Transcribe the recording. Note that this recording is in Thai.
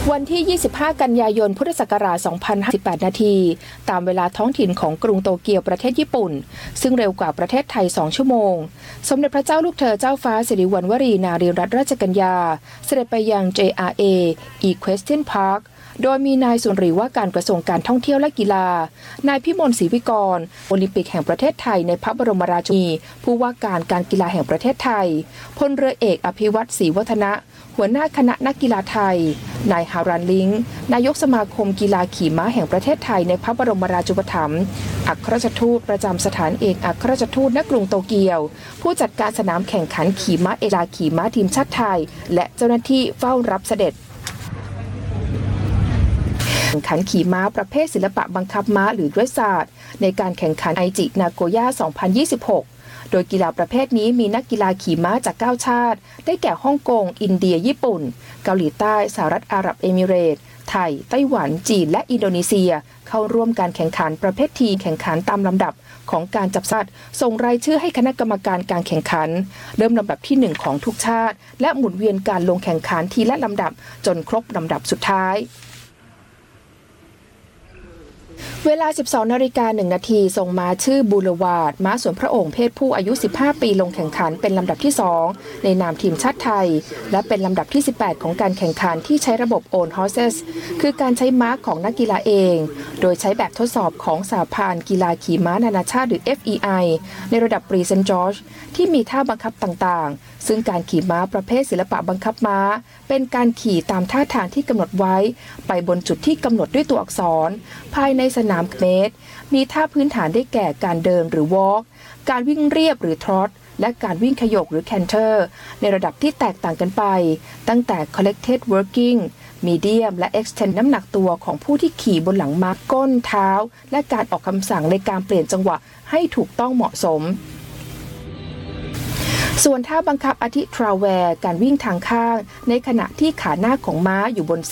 วันที่ 25 กันยายน พุทธศักราช 2018 นาทีตามเวลาท้องถิ่นของกรุงโตเกียวประเทศญี่ปุ่นซึ่งเร็วกว่าประเทศไทย 2 ชั่วโมงสมเด็จพระเจ้าลูกเธอเจ้าฟ้าสิริวัณวรีนารีรัตนราชกัญญาเสด็จไปยัง JRA Equestrian Park โดยมีนายสุนทรีว่าการกระทรวงการท่องเที่ยวและกีฬานายพิมลศรีวิกรโอลิมปิกแห่งประเทศไทยในพระบรมราชินีผู้ว่าการการกีฬาแห่งประเทศไทยพลเรือเอกอภิวัตรศรีวัฒนะหัวหน้าคณะนักกีฬาไทยนายฮารันลิงนายกสมาคมกีฬาขี่ม้าแห่งประเทศไทยในพระบรมราชูปถัมภ์อัครราชทูตประจำสถานเอกอัครราชทูตณกรุงโตเกียวผู้จัดการสนามแข่งขันขี่ม้ากีฬาขี่ม้าทีมชาติไทยและเจ้าหน้าที่เฝ้ารับเสด็จแข่งขันขี่ม้าประเภทศิลปะบังคับม้าหรือ Dressage ในการแข่งขันไอจินาโกย่า 2026 โดยกีฬาประเภทนี้มีนักกีฬาขี่ม้าจาก 9 ชาติได้แก่ฮ่องกงอินเดียญี่ปุ่นเกาหลีใต้สหรัฐอาหรับเอมิเรตส์ไทยไต้หวันจีนและอินโดนีเซียเข้าร่วมการแข่งขันประเภททีแข่งขันตามลำดับของการจับสัตว์ส่งรายชื่อให้คณะกรรมการการแข่งขันเริ่มลำดับที่ 1 ของทุกชาติและหมุนเวียนการลงแข่งขันทีละลำดับจนครบลำดับสุดท้ายเวลา 12:01 น.ทรงม้าชื่อบูเลวาร์ดม้าสวนพระองค์เพศผู้อายุ 15 ปีลงแข่งขันเป็นลำดับที่ 2 ในนามทีมชาติไทยและเป็นลำดับที่ 18 ของการแข่งขันที่ใช้ระบบ Own Horses คือการใช้ม้าของนักกีฬาเองโดยใช้แบบทดสอบของสหพันธ์กีฬาขี่ม้านานาชาติหรือ FEI ในระดับ Prix St. George ที่มีท่าบังคับต่างๆซึ่งการขี่ม้าประเภทศิลปะบังคับม้าเป็นการขี่ตามท่าทางที่กำหนดไว้ไปบนจุดที่กำหนดด้วยตัวอักษรภายในสนามเมตรมีท่าพื้นฐานได้แก่การเดินหรือ walk การวิ่งเรียบหรือ trot และการวิ่งขยกหรือ canter ในระดับที่แตกต่างกันไปตั้งแต่ collected working medium และ extend น้ำหนักตัวของผู้ที่ขี่บนหลังม้าก้นเท้าและการออกคำสั่งในการเปลี่ยนจังหวะให้ถูกต้องเหมาะสมส่วนท่าบังคับอาทิทราเวร์การวิ่งทางข้างในขณะที่ขาหน้าของม้าอยู่บน